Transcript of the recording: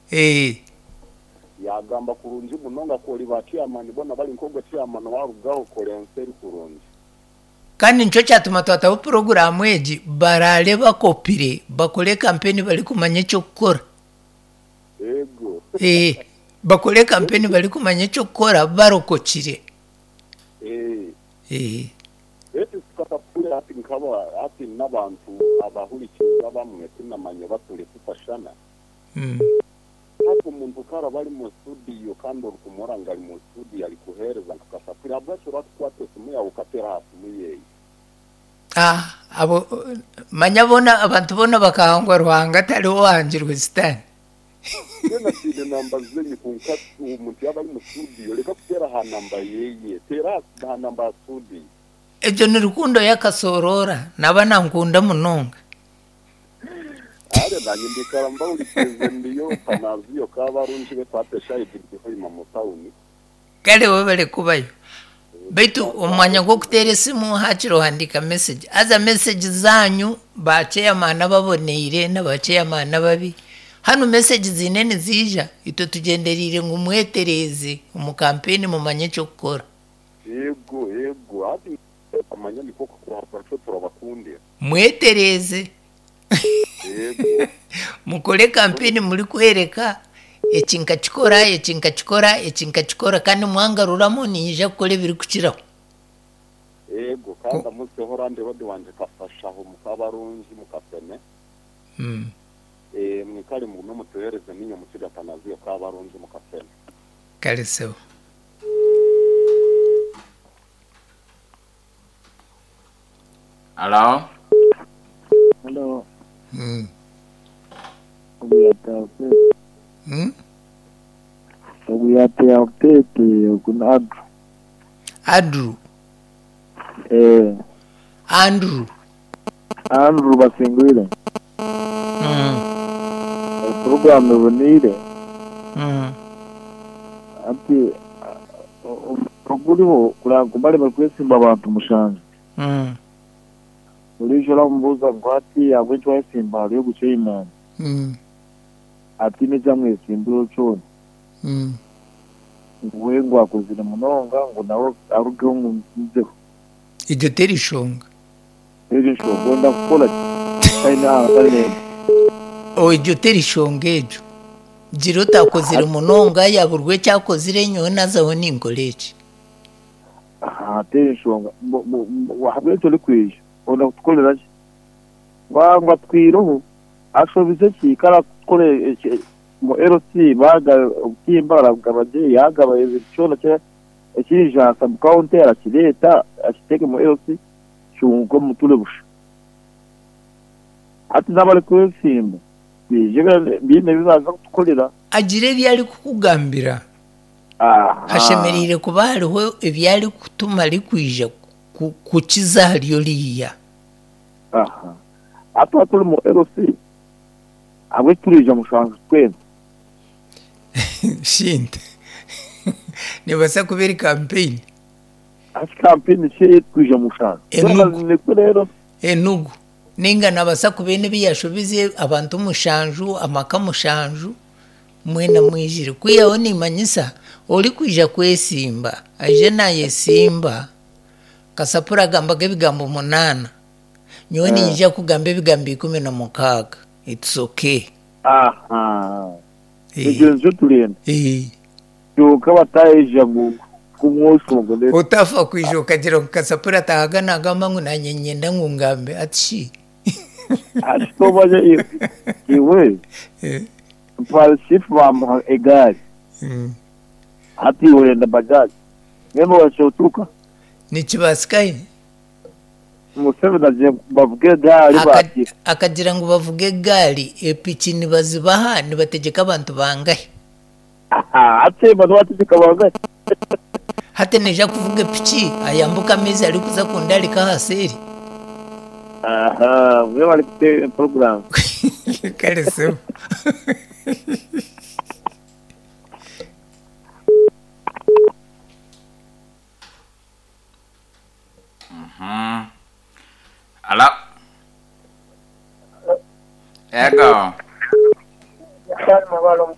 yagamba kurungi munonga koli ba chairman bona bali nkogo chairman warugaho kolenseri kurungi kandi nico cyatuma twataho program eji barale bakopire bakole campaign bali kumanya cyo gukora ego bakole campaign bali kumanya cyo gukora barokokire eti sikatapula ati nkaba ati n'abantu abahurikiza bamwe tunamanya batule tufashana hapo umuntu kara bari mu studio kandi urukumuranga ari mu studio ari kuhereza tukasapira bwacu ratwate simu ya ukatera hafi muyeyi abo manyabona abantu bona bakahangwa ruhanga tari wanjirwe sitani Nena sile namba zenye kunkatu umuntu yaba ari mu studio reka kutera ha namba yeye tera ha namba studio ejo ni rukundo yakasorora naba nankunda munonga ale nanyindikara mbawuli prezendiyo panaziyo kabarunji befate shahidi bihima mu tauni kale wabale kubayo baitu umwanya go kutere simu hachiro handika message aza message zanyu ba chairman baboneire na ba chairman babi hano message zinene zija ito tugenderire ngumwetereze mu campaign mu manye cyo gukora yego ati amanya nikoko kwa cyo bakunde mwetereze yego mukole campaign muri kwereka echinkachikora kandi mwangaruramo nije kukole biri kukiraho yego kandi amunsi horande bodi wanje kafashaho mukabarunji mukapene mwikali mu mutuhereze ninyo mukiga panaziyo kabarunji mukapene kale sewo Hello. Uyapea upete kuna Andrew basingwile program bonire ati prokuliho kurakubale bakwesimba abantu mushanje ulijora mbuza ngwati abwitwa esimba yo guceyimana ati nejamwe simbiro cyo ngwengwa kuzira munonga ngo nawo arugeho nzeho iryo terishonga bonda kukola kaina bane iryo terishonga ejo jiro takozira munonga yaburwe cyakozire nyona zaho ningoleje terishonga wahabwe cyo likwisha ona kukolera wangwa twiroho ashobize kikara kukole mu RC baga ukimbara gabaje yagaba ibicona cya ekijasa mu counter akireta akiteke mu RC cyungo mutule busha ati nabale kwesimba bijega bine bizaza kukolera agire byari kukugambira hashemerire kubariho ibyari kutuma likwija kukiza haliyo liya atuli mu RC abwe turija mushanga kwenda shinte nibasa kubera campaign cye twija mushanga rero enugu ninga nabasa kubene biyashobize abantu mushanju amaka mushanju mwena mwijire kuyaho nimanyisa oli kwija kwesimba aje naye simba kasapura gambaga ebigambo 8 nyoni nija kugamba ebigambo 16 it's okay ejo tulenda yoka batayeja kumwoshongo utafa kwijoka jiro kasapura tahagana agamba ngo nanyenyenda ngungambe ati ashitobaje iwe falsif wa egari ati wenda bajaji nemo wachotuka ni kibasikaye musebe naje bavuge gari bati akagira ngo bavuge gari epiki ni bazibaha ni bategeka abantu bangahe ate bategeka bangahe hate neja kuvuga piki ayambuka amezi ari kuza kundari ka haseri we bari kute program kare so Hello. Ego.